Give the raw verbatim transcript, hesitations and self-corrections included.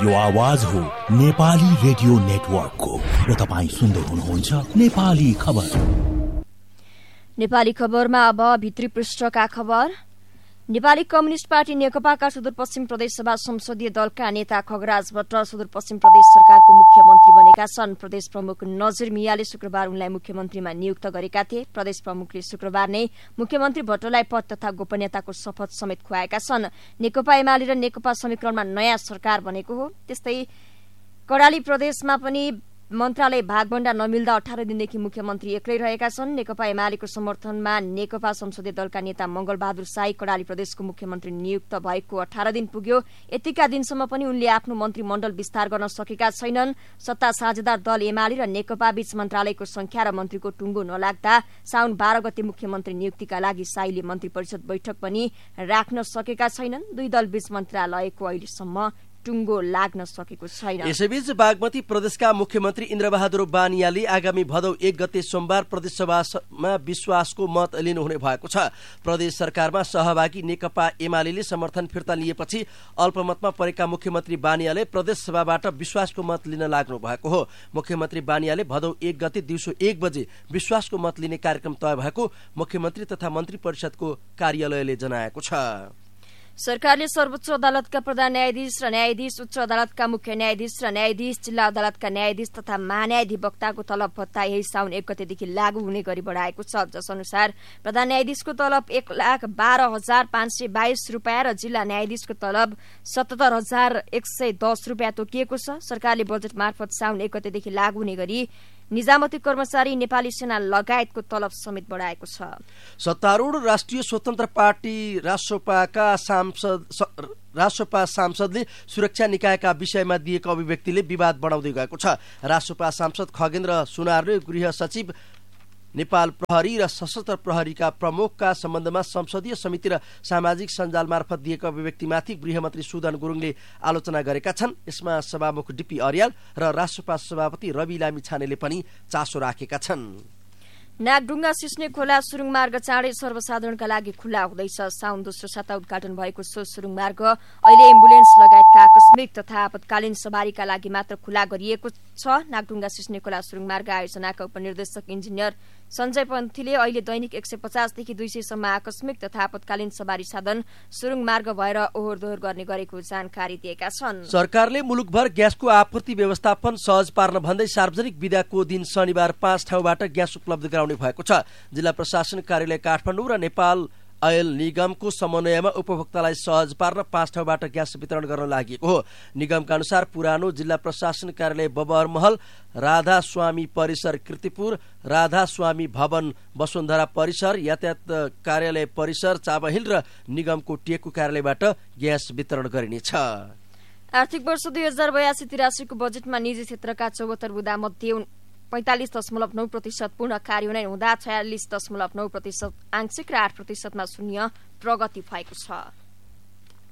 यो आवाज हो नेपाली रेडियो नेटवर्कको र तपाईँ सुन्दै हुनुहुन्छ नेपाली खबर। नेपाली खबरमा अब भित्री पृष्ठका खबर। नेपाली कम्युनिस्ट पार्टी नेकपाका सुदूरपश्चिम प्रदेश सभा संसदीय दलका नेता खगराज भट्ट सुदूरपश्चिम प्रदेश सरकारको मुख्यमन्त्री बनेका छन्। प्रदेश प्रमुख नजिर मियाले शुक्रबार उनलाई मुख्यमन्त्रीमा नियुक्त गरेका थिए। प्रदेश प्रमुखले शुक्रबार नै मुख्यमन्त्री भट्टलाई पद तथा गोपनीयताको शपथ समेत खुवाएका छन्। नेकपा एमाले र नेकपा समीकरणमा नयाँ सरकार बनेको हो। त्यस्तै कर्णाली प्रदेशमा पनि मन्त्रालय भागभण्डा नमिल्दा अठार दिनदेखि मुख्यमन्त्री एक्लै रहेका छन्। नेकपा एमालेको समर्थनमा नेकपा संसदीय दलका नेता मंगलबहादुर साई कर्णाली प्रदेशको मुख्यमन्त्री नियुक्त भएको अठार दिन पुग्यो। यतिका दिनसम्म पनि उनले आफ्नो मन्त्रीमण्डल विस्तार गर्न सकेका छैनन्। सत्ता साझेदार दल एमाले र नेकपा बीच मन्त्रालयको संख्या र मन्त्रीको टुङ्गो नलाग्दा साउन बाह्र गते मुख्यमन्त्री नियुक्तिका लागि साईले मन्त्री परिषद बैठक पनि राख्न सकेका छैनन्। दुई दल बीच मन्त्रालयको अहिलेसम्म टुङ्गो लाग्न सकेको छैन। यसैबीच बागमती प्रदेशका मुख्यमन्त्री इन्द्रबहादुर बानियाले आगामी भदौ एक गते सोमबार प्रदेशसभामा विश्वासको मत लिनुहुने भएको छ। प्रदेश सरकारमा सहभागी नेकपा एमाले समर्थन फिर्ता लिएपछि अल्पमतमा परेका मुख्यमन्त्री बानियाले प्रदेशसभाबाट विश्वासको मत लिन लाग्नु भएको हो। मुख्यमन्त्री बानियाले भदौ एक गते दिउँसो एक बजे विश्वासको मत लिने कार्यक्रम तय भएको मुख्यमन्त्री तथा मन्त्री परिषदको कार्यालयले जनाएको छ। सरकारले सर्वोच्च अदालतका प्रधान न्यायाधीश र न्यायाधीश, उच्च अदालतका मुख्य न्यायाधीश र न्यायाधीश, जिल्ला अदालतका न्यायाधीश तथा महान्यायाधिवक्ताको तलब भत्ता यही साउन एक गतेदेखि लागू हुने गरी बढ़ाएको छ। जस अनुसार प्रधान न्यायाधीशको तलब एक लाख बाह्र हजार पाँच सय बाइस रूपियाँ र जिल्ला न्यायाधीशको तलब सतहत्तर हजार एक सय दस रूपियाँ तोकिएको छ। सरकारले बजेट मार्फत साउन एक गतेदेखि लागू हुने गरी निजामती कर्मचारी, नेपाली सेना लगायतको तलब समेत बढ़ाएको छ। सत्तारूढ राष्ट्रिय स्वतन्त्र पार्टी रासोपाका सांसद रासोपा सांसदले सुरक्षा निकायका विषयमा दिएको अभिव्यक्तिले विवाद बढाउँदै गएको छ। रासोपा सांसद खगेन्द्र सुनारले गृह सचिव, नेपाल प्रहरी र सशस्त्र प्रहरीका प्रमुखका सम्बन्धमा संसदीय समिति र सामाजिक सञ्जाल मार्फत दिएको अभिव्यक्तिमाथि गृहमन्त्री सुदन गुरुङले आलोचना गरेका छन्। यसमा सभामुख डीपी अर्याल र रासोपा सभापति रवि लामिछानेले पनि चासो राखेका छन्। नागढुङ्गा सिस्ने खोला सुरुङ मार्ग चाँडै सर्वसाधारणका लागि खुल्ला हुँदैछ। साउन दोस्रो साता उद्घाटन भएको सो सुरुङ मार्ग अहिले एम्बुलेन्स लगायतका आकस्मिक तथा आपतकालीन सवारीका लागि मात्र खुल्ला गरिएको छ। नागढुङ्गा सिस्ने खोला सुरुङ मार्ग आयोजनाका उपनिर्देशक इन्जिनियर सञ्जय पन्थीले अहिले दैनिक एक सय पचासदेखि दुई सयसम्म आकस्मिक तथा आपतकालीन सवारी साधन सुरुङ मार्ग भएर ओहोर दोहोर गर्ने गरेको जानकारी दिएका छन्। सरकारले मुलुकभर ग्यासको आपूर्ति व्यवस्थापन सहज पार्न भन्दै सार्वजनिक बिदाको दिन शनिबार पाँच ठाउँबाट ग्यास उपलब्ध गराउने भएको छ। जिल्ला प्रशासन कार्यालय काठमाडौँ र नेपाल अयल निगमको समन्वयमा उपभोक्तालाई सहज पार्न पाँच ठाउँबाट ग्यास वितरण गर्न लागि हो। निगमका अनुसार पुरानो जिल्ला प्रशासन कार्यालय बबर महल, राधा स्वामी परिसर कीर्तिपुर, राधा स्वामी भवन वसुन्धरा परिसर, यातायात कार्यालय परिसर चाबहिल र निगमको टेकु कार्यालयबाट ग्यास वितरण गरिनेछ। आर्थिक वर्ष दुई हजार बयासी तिरासीको बजेटमा निजी क्षेत्रका चौहत्तर बुदा मध्ये पैंतालिस दशमलव नौ प्रतिशत पूर्ण कार्यान्वयन हुँदा छयालिस दशमलव नौ प्रतिशत आंशिक र आठ प्रतिशतमा शून्य प्रगति भएको छ।